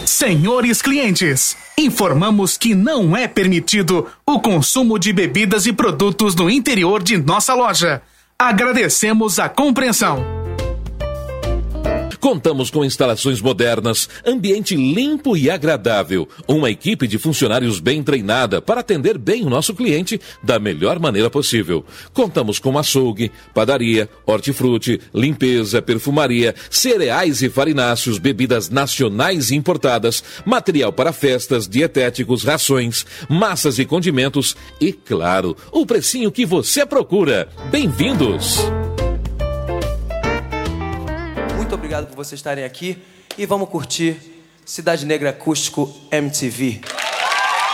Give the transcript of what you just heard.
Senhores clientes, informamos que não é permitido o consumo de bebidas e produtos no interior de nossa loja. Agradecemos a compreensão. Contamos com instalações modernas, ambiente limpo e agradável, uma equipe de funcionários bem treinada para atender bem o nosso cliente da melhor maneira possível. Contamos com açougue, padaria, hortifruti, limpeza, perfumaria, cereais e farináceos, bebidas nacionais e importadas, material para festas, dietéticos, rações, massas e condimentos e, claro, o precinho que você procura. Bem-vindos! Muito obrigado por vocês estarem aqui e vamos curtir Cidade Negra Acústico MTV.